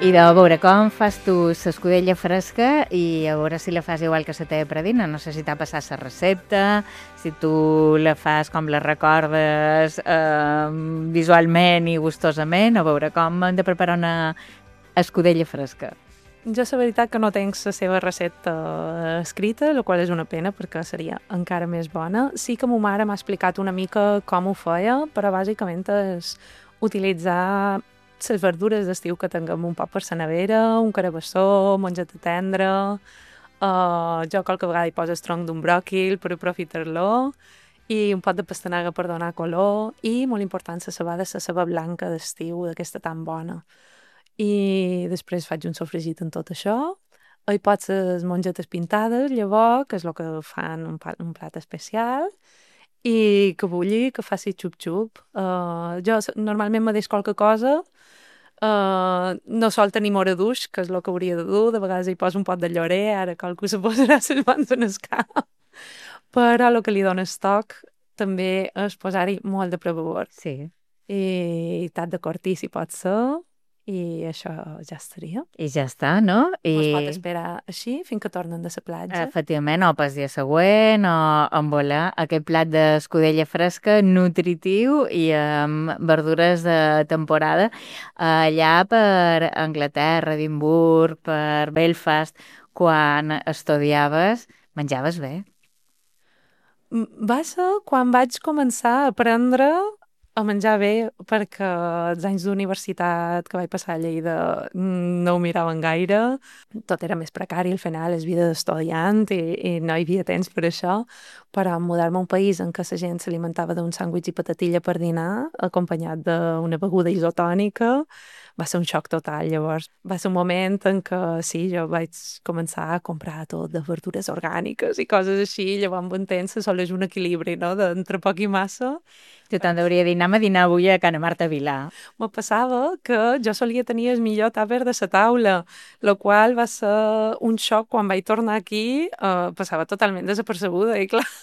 I de veure com fas tu l'escudella fresca i a veure si la fas igual que la teva predina. No sé si t'ha passat la recepta, si tu la fas com la recordes visualment i gustosament, a veure com hem de preparar una escudella fresca. Jo la veritat que no tenc la seva recepta escrita, la qual és una pena perquè seria encara més bona. Sí que ma mare m'ha explicat una mica com ho feia, però bàsicament és utilitzar les verdures d'estiu que tinguem un poc per la nevera, un carabassó, mongeta tendra, jo qualque vegada hi poso el tronc d'un bròquil per aprofitar-lo, i un pot de pastanaga per donar color, i, molt important, la ceba blanca d'estiu, d'aquesta tan bona. I després faig un sofregit amb tot això. Hi pots les mongetes pintades, llavors, que és el que fan un plat especial, i que bulli, que faci xup-xup. Jo normalment me deix qualque cosa, no sol tenir moraduix, que és el que hauria de dur, de vegades hi poso un pot de llorer, ara qualcú se posarà les mans en el cap. Però el que li dona el toc també és posar-hi molt de prevor. Sí. I tant de cortí si pot ser, i això ja estaria. I ja està, no? Es pot esperar així fins que tornen de la platja. Efectivament, o pas dia següent, o en volar aquest plat d'escudella fresca, nutritiu i amb verdures de temporada. Allà per Anglaterra, Edimburg, per Belfast, quan estudiaves, menjaves bé? Va ser quan vaig començar a aprendre a menjar bé, perquè els anys d'universitat que vaig passar a Lleida no ho miraven gaire, tot era més precari al final, és vida d'estudiant i no hi havia temps per això, però mudar-me a un país en què la gent s'alimentava d'un sàndwich i patatilla per dinar, acompanyat d'una beguda isotònica, va ser un xoc total. Llavors va ser un moment en què sí, jo vaig començar a comprar tot de verdures orgàniques i coses així, llavors amb un temps assoleix un equilibri, no?, d'entre poc i massa. Tu te'n hauria dir, anem a dinar avui a Can Marta Vilà. Me passava que jo solia tenir el millor tàper de la taula, el qual va ser un xoc quan vaig tornar aquí, passava totalment desapercebuda i clar,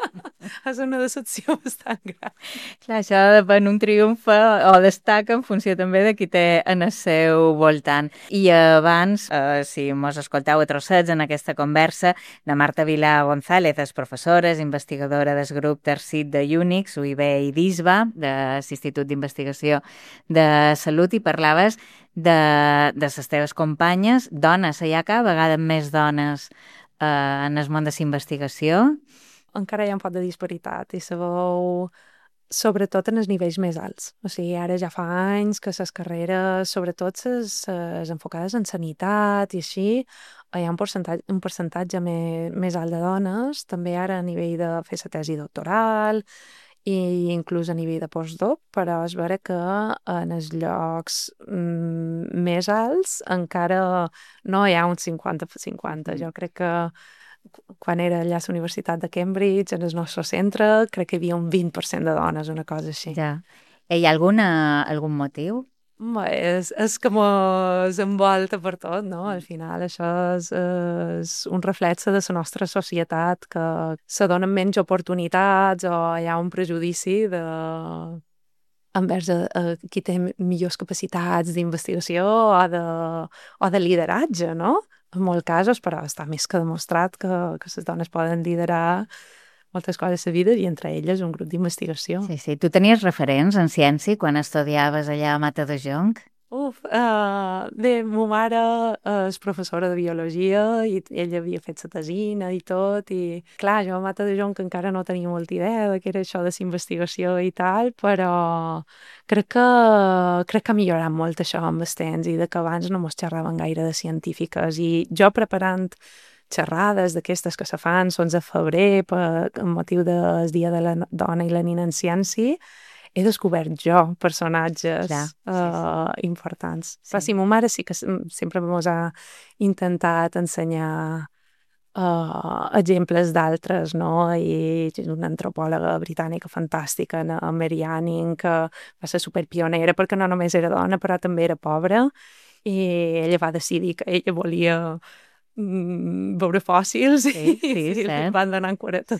és una decepció bastant gran. Clar, això depèn, un triomfa o destaca en funció també de qui té en el seu voltant. I abans, si mos escoltau a trossets en aquesta conversa, la Marta Vilà González és professora, és investigadora del grup Tercit de UNIX, UIB i DISBA, de l'Institut d'Investigació de Salut, i parlaves de les teves companyes, dones, hi ha cada vegada més dones en el món de la investigació? Encara hi ha un pot de disparitat i sabeu, sobretot en els nivells més alts. O sigui, ara ja fa anys que les carreres, sobretot les enfocades en sanitat i així, hi ha un percentatge més alt de dones, també ara a nivell de fer la tesi doctoral i inclús a nivell de postdoc, però és vera que en els llocs més alts encara no hi ha un 50-50. Jo crec que quan era allà a la Universitat de Cambridge, en el nostre centre, crec que hi havia un 20% de dones, una cosa així. Ja. Hi ha algun motiu? És que mos envolta per tot, no? Al final això és un reflexe de la nostra societat, que se donen menys oportunitats o hi ha un prejudici envers qui té millors capacitats d'investigació o de lideratge, no? En molts casos, però està més que demostrat que les dones poden liderar moltes coses a la vida i entre elles un grup d'investigació. Sí, sí. Tu tenies referents en ciència quan estudiaves allà a Matadepera? Bé, ma mare és professora de biologia i ella havia fet la tesina i tot, i clar, jo a Matadepera encara no tenia molta idea de què era això de la investigació i tal, però crec que ha millorat molt això amb el temps i de que abans no mos xerraven gaire de científiques, i jo preparant xerrades d'aquestes que se fan l'11 de febrer amb motiu del Dia de la Dona i la Nina en Ciència, he descobert jo personatges importants. Sí. Però sí, ma mare sí que sempre mos ha intentat ensenyar exemples d'altres, no? I una antropòloga britànica fantàstica, Mary Anning, que va ser superpionera perquè no només era dona, però també era pobra, i ella va decidir que ella volia veure fòssils i van donar en cuareta.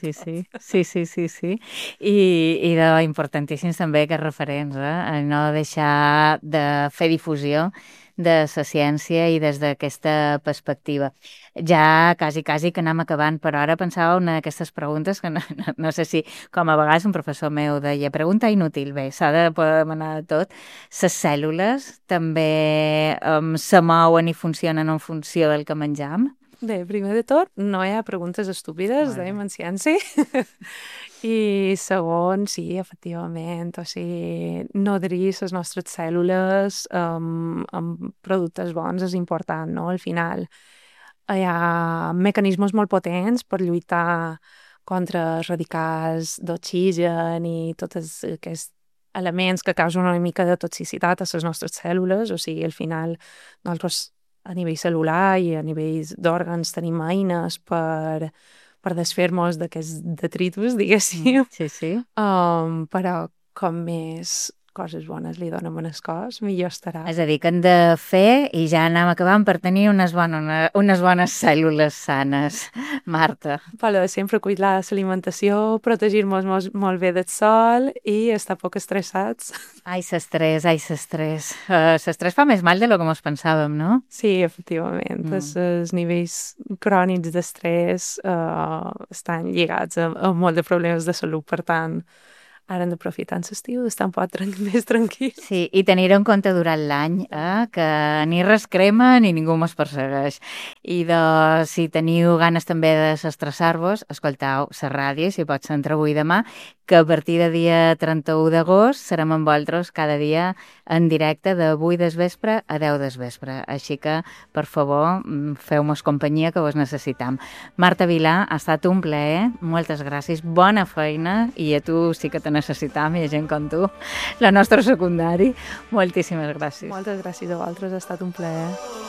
Sí. I importantíssims també aquests referents, no deixar de fer difusió de la ciència i des d'aquesta perspectiva. Ja quasi que anem acabant, però ara pensava una d'aquestes preguntes que no sé si, com a vegades un professor meu deia, pregunta inútil, bé, s'ha de poder demanar de tot. Les cèl·lules també se mouen i funcionen en funció del que menjam? Bé, primer de tot, no hi ha preguntes estúpides, dèiem en ciència. I segon, sí, efectivament, o sigui, nodrir les nostres cèl·lules amb productes bons és important, no? Al final hi ha mecanismes molt potents per lluitar contra els radicals d'oxigen i tots aquests elements que causen una mica de toxicitat a les nostres cèl·lules, o sigui, al final nosaltres a nivell cel·lular i a nivell d'òrgans tenim eines per desfer-nos d'aquests detritus, diguéssim. Sí. Però com més coses bones li donem a el cos, millor estarà. És a dir, que hem de fer, i ja anem acabant, per tenir unes bones cèl·lules sanes, Marta. Però sempre cuidar l'alimentació, protegir-nos molt bé del sol i estar poc estressats. Ai, l'estrès. L'estrès fa més mal de lo que ens pensàvem, no? Sí, efectivament. Els nivells crònics d'estrès estan lligats a molt de problemes de salut, per tant, ara hem d'aprofitar l'estiu, d'estar un poc més tranquils. Sí, i tenir en compte durant l'any que ni res crema ni ningú mos persegueix. I si teniu ganes també desestressar-vos, escoltau la ràdio, si pot ser entre avui i demà, que a partir de dia 31 d'agost serem amb vosaltres cada dia en directe de 8 del vespre a 10 del vespre. Així que, per favor, feu-nos companyia que vos necessitam. Marta Vilà, ha estat un plaer, moltes gràcies, bona feina, i a tu sí que te necessitam, i a gent com tu, la nostra secundari. Moltíssimes gràcies. Moltes gràcies a vosaltres, ha estat un plaer.